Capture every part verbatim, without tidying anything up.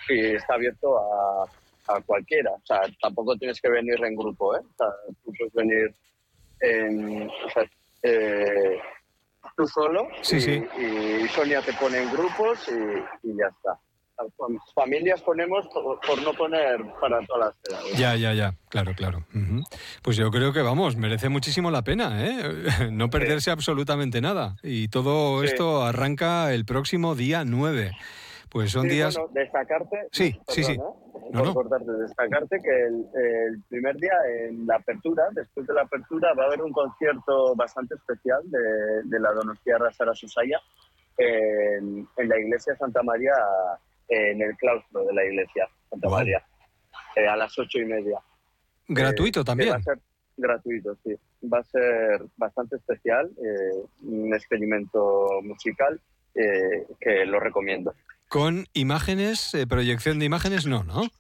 y está abierto a, a cualquiera. O sea, tampoco tienes que venir en grupo, ¿eh? O sea, tú puedes venir en, o sea, eh, tú solo sí, y, sí. y Sonia te pone en grupos y, y ya está. Familias ponemos por, por no poner para todas las edades. Ya, ya, ya, claro, claro. Uh-huh. Pues yo creo que, vamos, merece muchísimo la pena, ¿eh? No perderse sí. absolutamente nada. Y todo sí. esto arranca el próximo día nueve. Pues son sí, días... Bueno, destacarte... Sí, perdón, sí, sí. ¿eh? No, por no. cortarte, destacarte que el, el primer día, en la apertura, después de la apertura, va a haber un concierto bastante especial de, de la Donostiarra Sara Susaya en, en la iglesia Santa María, en el claustro de la iglesia Santa wow. María, eh, a las ocho y media. ¿Gratuito eh, también? Va a ser gratuito, sí. Va a ser bastante especial, eh, un experimento musical eh, que lo recomiendo. ¿Con imágenes, eh, proyección de imágenes? No, ¿no?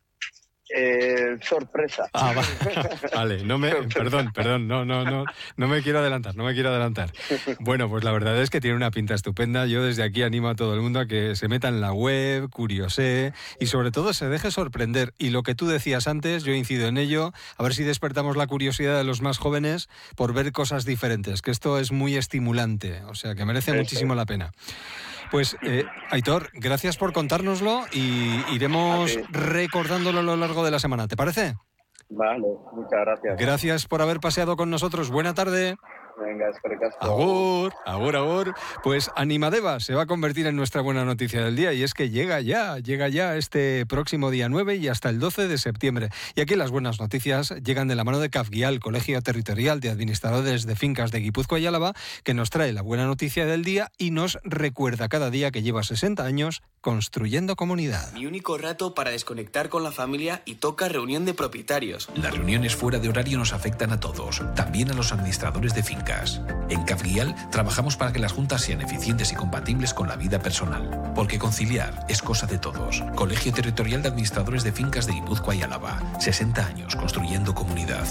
Eh, sorpresa. Ah, va. Vale, no me, perdón, perdón, no, no, no, no me quiero adelantar, no me quiero adelantar. Bueno, pues la verdad es que tiene una pinta estupenda. Yo desde aquí animo a todo el mundo a que se meta en la web, curiosee y sobre todo se deje sorprender. Y lo que tú decías antes, yo incido en ello, a ver si despertamos la curiosidad de los más jóvenes por ver cosas diferentes, que esto es muy estimulante, o sea que merece Eso. muchísimo la pena. Pues, eh, Aitor, gracias por contárnoslo y iremos recordándolo a lo largo de la semana. ¿Te parece? Vale, muchas gracias. Gracias por haber paseado con nosotros. Buena tarde. Venga, es que Agur, agur, agur. Pues Animadeva se va a convertir en nuestra buena noticia del día y es que llega ya, llega ya este próximo día nueve y hasta el doce de septiembre. Y aquí las buenas noticias llegan de la mano de CAFGIAL, Colegio Territorial de Administradores de Fincas de Guipúzcoa y Álava, que nos trae la buena noticia del día y nos recuerda cada día que lleva sesenta años construyendo comunidad. Mi único rato para desconectar con la familia y toca reunión de propietarios. Las reuniones fuera de horario nos afectan a todos, también a los administradores de fincas. En CAFGIAL trabajamos para que las juntas sean eficientes y compatibles con la vida personal, porque conciliar es cosa de todos. Colegio Territorial de Administradores de Fincas de Guipúzcoa y Álava. sesenta años construyendo comunidad.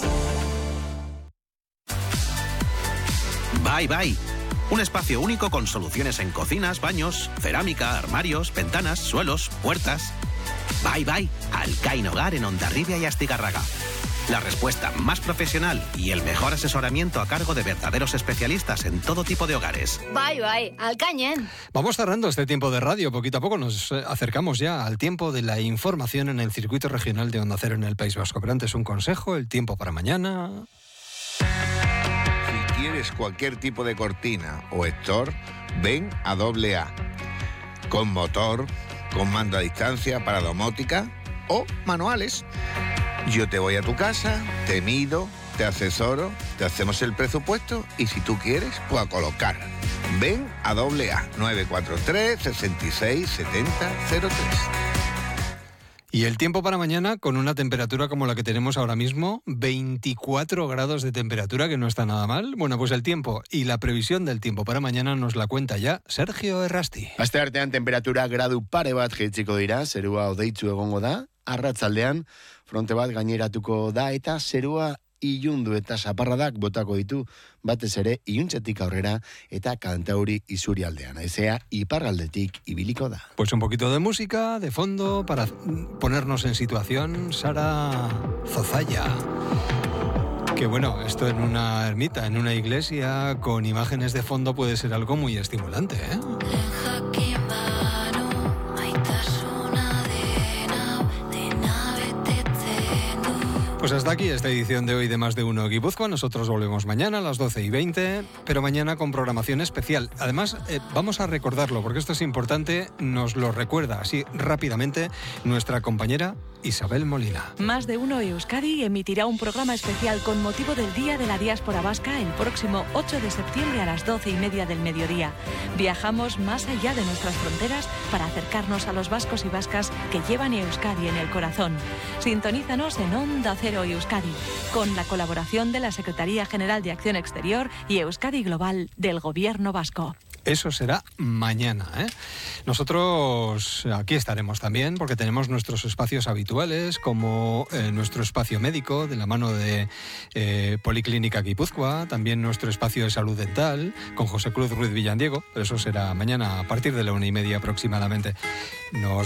Bye Bye. Un espacio único con soluciones en cocinas, baños, cerámica, armarios, ventanas, suelos, puertas. Bye Bye. Alcain Hogar en Hondarribia y Astigarraga. La respuesta más profesional y el mejor asesoramiento a cargo de verdaderos especialistas en todo tipo de hogares. Bye, bye, Alcañen. Vamos cerrando este tiempo de radio. Poquito a poco nos acercamos ya al tiempo de la información en el circuito regional de Onda Cero en el País Vasco. Pero antes un consejo, el tiempo para mañana. Si quieres cualquier tipo de cortina o store, ven a doble A. Con motor, con mando a distancia para domótica o manuales. Yo te voy a tu casa, te mido, te asesoro, te hacemos el presupuesto y si tú quieres, pues a colocar. Ven a doble A nueve cuatro tres, seis seis siete cero cero tres. Y el tiempo para mañana con una temperatura como la que tenemos ahora mismo, veinticuatro grados de temperatura, que no está nada mal. Bueno, pues el tiempo y la previsión del tiempo para mañana nos la cuenta ya Sergio Errasti. Asteartean temperatura gradu pare bat jaitsiko dira, zerua hodeitsu egongo da, arratzaldean fronte bat gaineratuko da eta zerua ilundu eta zaparradak botako ditu, batez ere iluntzetik aurrera eta kantauri isurialdean, ezea iparraldetik ibiliko da. Pues un poquito de música de fondo para ponernos en situación. Sara Zozaya. Que bueno, esto en una ermita, en una iglesia, con imágenes de fondo puede ser algo muy estimulante, ¿eh? Pues hasta aquí esta edición de hoy de Más de Uno Guipúzcoa. Nosotros volvemos mañana a las doce y veinte, pero mañana con programación especial. Además, eh, vamos a recordarlo, porque esto es importante, nos lo recuerda así rápidamente nuestra compañera Isabel Molina. Más de Uno Euskadi emitirá un programa especial con motivo del Día de la Diáspora Vasca el próximo ocho de septiembre a las doce y media del mediodía. Viajamos más allá de nuestras fronteras para acercarnos a los vascos y vascas que llevan Euskadi en el corazón. Sintonízanos en Onda Cero Euskadi, con la colaboración de la Secretaría General de Acción Exterior y Euskadi Global del Gobierno Vasco. Eso será mañana, ¿eh? Nosotros aquí estaremos también porque tenemos nuestros espacios habituales, como eh, nuestro espacio médico de la mano de eh, Policlínica Guipúzcoa, también nuestro espacio de salud dental con José Cruz Ruiz Villandiego, pero eso será mañana a partir de la una y media aproximadamente. Nos